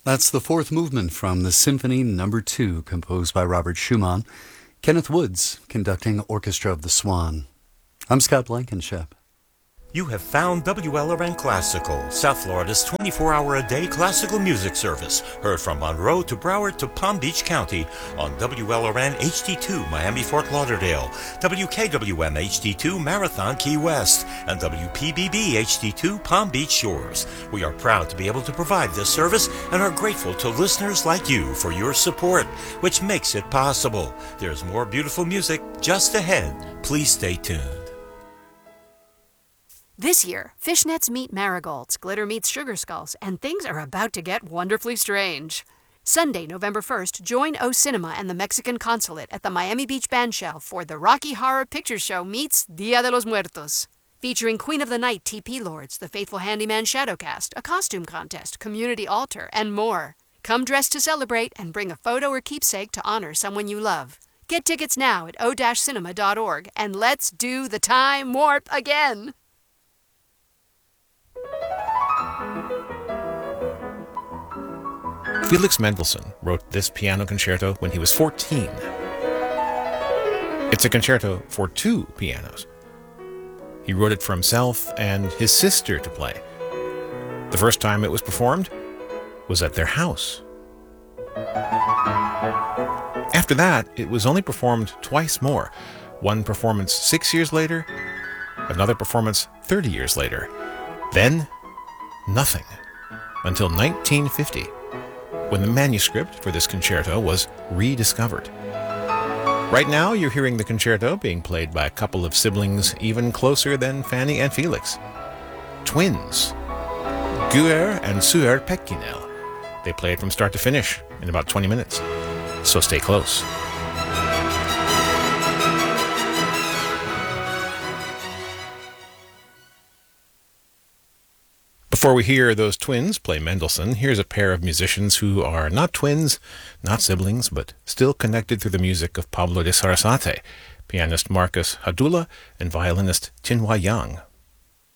That's the fourth movement from the Symphony No. 2, composed by Robert Schumann. Kenneth Woods conducting Orchestra of the Swan. I'm Scott Blankenship. You have found WLRN Classical, South Florida's 24-hour-a-day classical music service. Heard from Monroe to Broward to Palm Beach County on WLRN HD2 Miami-Fort Lauderdale, WKWM HD2 Marathon Key West, and WPBB HD2 Palm Beach Shores. We are proud to be able to provide this service and are grateful to listeners like you for your support, which makes it possible. There's more beautiful music just ahead. Please stay tuned. This year, fishnets meet marigolds, glitter meets sugar skulls, and things are about to get wonderfully strange. Sunday, November 1st, join O Cinema and the Mexican Consulate at the Miami Beach Bandshell for the Rocky Horror Picture Show meets Dia de los Muertos. Featuring Queen of the Night TP Lords, the Faithful Handyman Shadowcast, a costume contest, community altar, and more. Come dressed to celebrate and bring a photo or keepsake to honor someone you love. Get tickets now at o-cinema.org and let's do the time warp again! Felix Mendelssohn wrote this piano concerto when he was 14. It's a concerto for two pianos. He wrote it for himself and his sister to play. The first time it was performed was at their house. After that, it was only performed twice more. One performance 6 years later, another performance 30 years later. Then, nothing. Until 1950, when the manuscript for this concerto was rediscovered. Right now, you're hearing the concerto being played by a couple of siblings even closer than Fanny and Felix. Twins. Guer and Suer Pekkinel. They play it from start to finish in about 20 minutes. So stay close. Before we hear those twins play Mendelssohn, here's a pair of musicians who are not twins, not siblings, but still connected through the music of Pablo de Sarasate, pianist Marcus Hadula and violinist Tinhua Yang.